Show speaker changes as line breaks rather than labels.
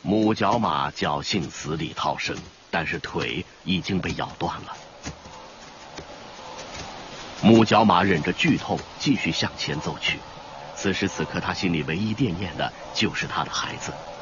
母角马侥幸死里逃生，但是腿已经被咬断了。母角马忍着剧痛继续向前走去，此时此刻他心里唯一惦念的就是他的孩子。